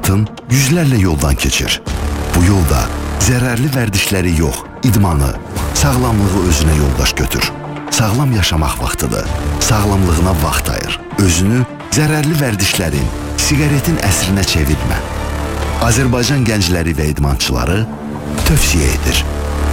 Həyatın yüzlərlə yoldan keçir. Bu yolda zərərli vərdişləri yox, idmanı, sağlamlığı özünə yoldaş götür. Sağlam yaşamaq vaxtıdır. Sağlamlığına vaxt ayır. Özünü zərərli vərdişlərin, siqaretin əsrinə çevirmə. Azərbaycan gəncləri və idmançıları tövsiyə edir.